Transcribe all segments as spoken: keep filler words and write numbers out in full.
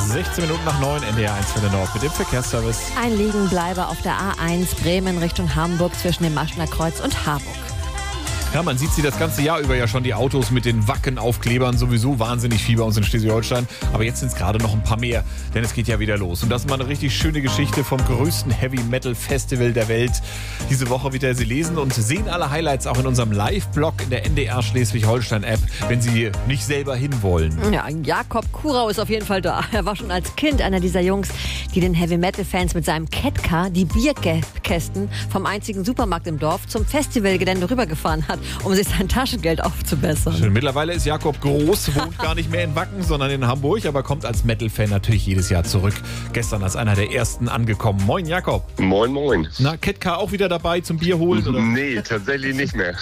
sechzehn Minuten nach neun, N D R eins für den Nord mit dem Verkehrsservice. Ein Liegenbleiber auf der A eins Bremen Richtung Hamburg zwischen dem Maschner Kreuz und Harburg. Ja, man sieht sie das ganze Jahr über ja schon, die Autos mit den Wacken-Aufklebern, sowieso wahnsinnig viel bei uns in Schleswig-Holstein. Aber jetzt sind es gerade noch ein paar mehr, denn es geht ja wieder los. Und das ist mal eine richtig schöne Geschichte vom größten Heavy-Metal-Festival der Welt. Diese Woche wieder Sie lesen und sehen alle Highlights auch in unserem Live-Blog in der N D R Schleswig-Holstein-App, wenn Sie nicht selber hinwollen. Ja, Jakob Kurau ist auf jeden Fall da. Er war schon als Kind einer dieser Jungs, die den Heavy-Metal-Fans mit seinem Catcar die Bierkästen vom einzigen Supermarkt im Dorf zum Festivalgelände rübergefahren hat, um sich sein Taschengeld aufzubessern. Schön. Mittlerweile ist Jakob groß, wohnt gar nicht mehr in Wacken, sondern in Hamburg, aber kommt als Metal-Fan natürlich jedes Jahr zurück. Gestern als einer der ersten angekommen. Moin Jakob. Moin, moin. Na, Catcar auch wieder dabei zum Bier holen? Oder? Nee, tatsächlich nicht mehr.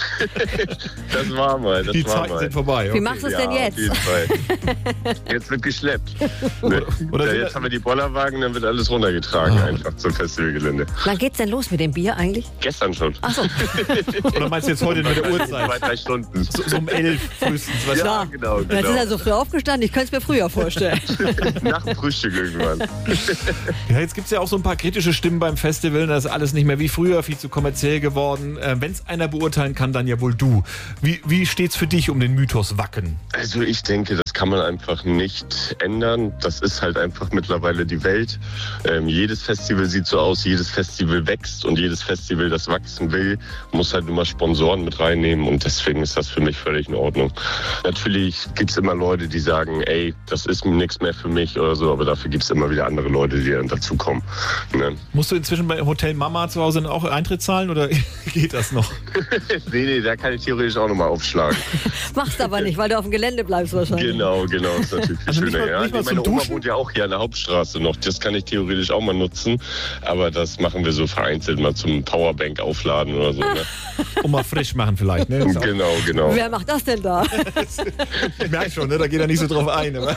Das war mal. Das Die war Zeiten mal. sind vorbei. Okay. Wie machst du es Ja, denn jetzt? auf jeden Fall. Jetzt wird geschleppt. Ne? Oder ja, sind jetzt da- haben wir die Bollerwagen, dann wird alles runtergetragen Ah. einfach zum Festivalgelände. Wann geht's denn los mit dem Bier eigentlich? Gestern schon. Ach so. Oder meinst du jetzt heute mit der Zwei, Uhrzeit? drei Stunden. So, so um elf frühestens. Weißt du? Ja, genau, Jetzt ist genau. er so früh aufgestanden, ich könnte es mir früher vorstellen. Nach dem Frühstück irgendwann. Ja, jetzt gibt es ja auch so ein paar kritische Stimmen beim Festival. Das ist alles nicht mehr wie früher, viel zu kommerziell geworden. Äh, Wenn es einer beurteilen kann, dann ja wohl du. Wie, wie steht's für dich um den Mythos Wacken? Also ich denke, das kann man einfach nicht ändern. Das ist halt einfach mittlerweile die Welt. Ähm, jedes Festival sieht so aus, jedes Festival wächst und jedes Festival, das wachsen will, muss halt immer Sponsoren mit reinnehmen und deswegen ist das für mich völlig in Ordnung. Natürlich gibt es immer Leute, die sagen, ey, das ist nichts mehr für mich oder so, aber dafür gibt es immer wieder andere Leute, die dann dazukommen. Ne? Musst du inzwischen bei Hotel Mama zu Hause auch Eintritt zahlen oder geht das noch? nee, nee, da kann ich theoretisch auch nochmal aufschlagen. Machst aber nicht, weil du auf dem Gelände bleibst wahrscheinlich. Genau, genau, ist natürlich viel Also nicht schöner. mal- ja. nicht mal Nee, meine zum Oma Duschen? wohnt ja auch hier an der Hauptstraße noch. Das kann ich theoretisch auch mal nutzen. Aber das machen wir so vereinzelt mal zum Powerbank aufladen oder so. Ne? Um mal frisch machen vielleicht. Ne? Ist auch- Genau, genau. Wer macht das denn da? Ich merke schon, ne? Da geht er nicht so drauf ein. Aber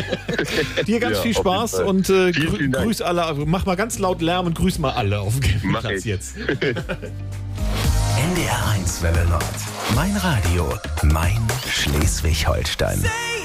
dir ganz Ja, viel auf jeden Spaß Fall. und äh, Vielen, grü vielen Dank. grüß alle. Mach mal ganz laut Lärm und grüß mal alle auf dem Mach Platz ich. jetzt. N D R eins Welle Nord. Mein Radio, mein Schleswig-Holstein.